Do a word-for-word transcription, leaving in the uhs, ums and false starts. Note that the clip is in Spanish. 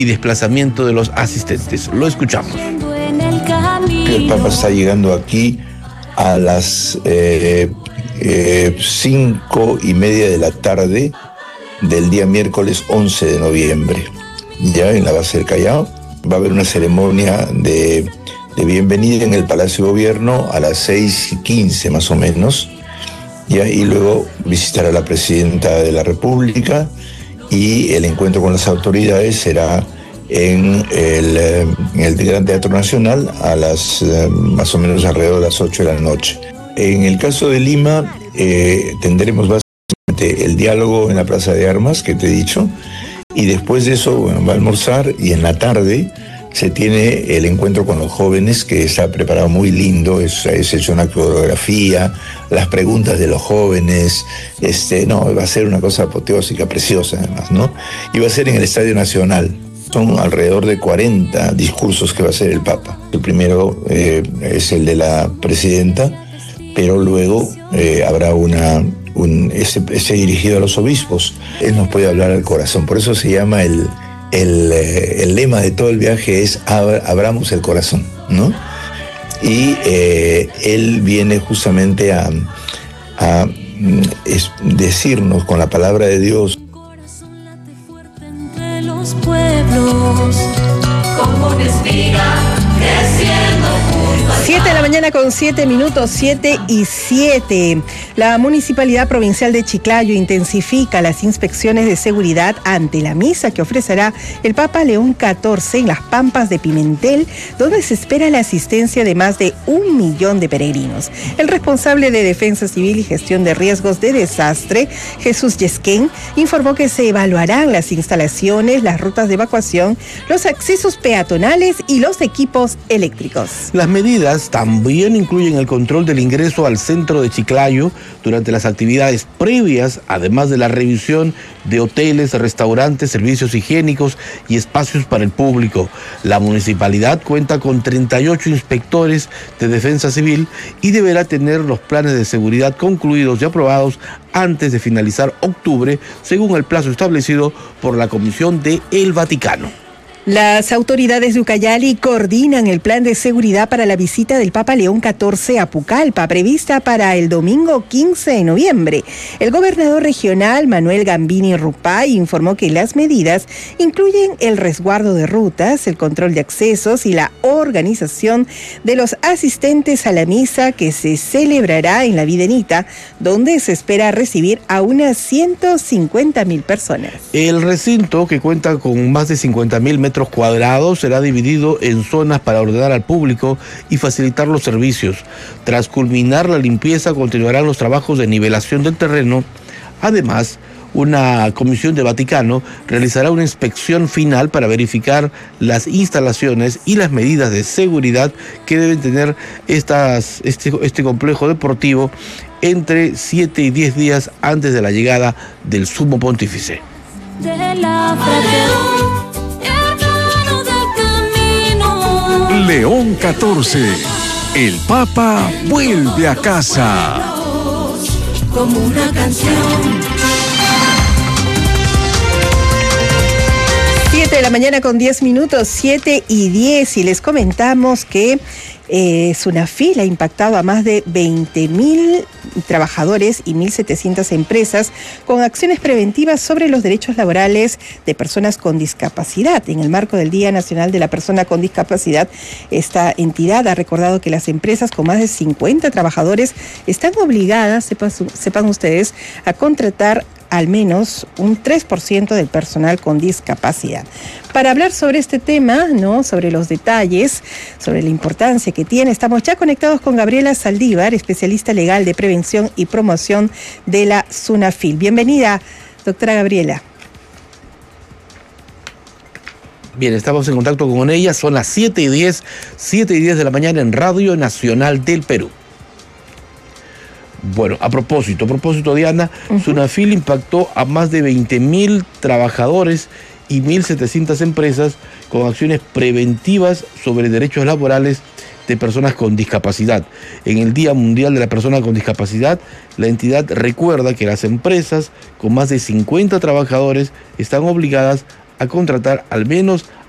y desplazamiento de los asistentes. Lo escuchamos. El Papa está llegando aquí a las eh, eh, cinco y media de la tarde del día miércoles once de noviembre, ya en la base del Callao. Va a haber una ceremonia de, de bienvenida en el Palacio de Gobierno a las seis y quince más o menos, ya, y luego visitará a la Presidenta de la República, y el encuentro con las autoridades será en el, en el Gran Teatro Nacional a las eh, más o menos alrededor de las ocho de la noche. En el caso de Lima, eh, tendremos básicamente el diálogo en la Plaza de Armas, que te he dicho, y después de eso, bueno, va a almorzar, y en la tarde se tiene el encuentro con los jóvenes, que está preparado muy lindo, es, es hecho una coreografía, las preguntas de los jóvenes, este, no, va a ser una cosa apoteósica, preciosa además, ¿no? Y va a ser en el Estadio Nacional. Son alrededor de cuarenta discursos que va a hacer el Papa. El primero eh, es el de la Presidenta, pero luego eh, habrá una, un, ese, ese dirigido a los obispos. Él nos puede hablar al corazón, por eso se llama el... El, el lema de todo el viaje es ab, abramos el corazón, ¿no? Y eh, él viene justamente a, a es, decirnos con la palabra de Dios. Entre los pueblos, como una espiga creciendo junto al siete de la mañana con siete minutos, siete y siete. La Municipalidad Provincial de Chiclayo intensifica las inspecciones de seguridad ante la misa que ofrecerá el Papa León catorce en las Pampas de Pimentel, donde se espera la asistencia de más de un millón de peregrinos. El responsable de Defensa Civil y Gestión de Riesgos de Desastre, Jesús Yesquén, informó que se evaluarán las instalaciones, las rutas de evacuación, los accesos peatonales y los equipos eléctricos. Las medidas también incluyen el control del ingreso al centro de Chiclayo durante las actividades previas, además de la revisión de hoteles, restaurantes, servicios higiénicos y espacios para el público. La municipalidad cuenta con treinta y ocho inspectores de defensa civil y deberá tener los planes de seguridad concluidos y aprobados antes de finalizar octubre, según el plazo establecido por la Comisión de El Vaticano. Las autoridades de Ucayali coordinan el plan de seguridad para la visita del Papa León catorce a Pucallpa, prevista para el domingo quince de noviembre. El gobernador regional, Manuel Gambini Rupay, informó que las medidas incluyen el resguardo de rutas, el control de accesos y la organización de los asistentes a la misa que se celebrará en la Videnita, donde se espera recibir a unas ciento cincuenta mil personas. El recinto, que cuenta con más de cincuenta mil metros cuadrados, será dividido en zonas para ordenar al público y facilitar los servicios. Tras culminar la limpieza, continuarán los trabajos de nivelación del terreno. Además, una comisión de Vaticano realizará una inspección final para verificar las instalaciones y las medidas de seguridad que deben tener estas, este, este complejo deportivo entre siete y diez días antes de la llegada del Sumo Pontífice. de la fraternidad. León catorce. El Papa vuelve a casa. Como una canción. siete de la mañana con diez minutos, siete y diez, y les comentamos que eh, Sunafil ha impactado a más de veinte mil trabajadores y mil setecientas empresas con acciones preventivas sobre los derechos laborales de personas con discapacidad. En el marco del Día Nacional de la Persona con Discapacidad, esta entidad ha recordado que las empresas con más de cincuenta trabajadores están obligadas, sepan, sepan ustedes, a contratar al menos un tres por ciento del personal con discapacidad. Para hablar sobre este tema, ¿no?, sobre los detalles, sobre la importancia que tiene, estamos ya conectados con Gabriela Saldívar, especialista legal de prevención y promoción de la Sunafil. Bienvenida, doctora Gabriela. Bien, estamos en contacto con ella, son las siete y diez, siete y diez de la mañana en Radio Nacional del Perú. Bueno, a propósito, a propósito, Diana, uh-huh. Sunafil impactó a más de veinte mil trabajadores y mil setecientas empresas con acciones preventivas sobre derechos laborales de personas con discapacidad. En el Día Mundial de la Persona con Discapacidad, la entidad recuerda que las empresas con más de cincuenta trabajadores están obligadas a contratar al menos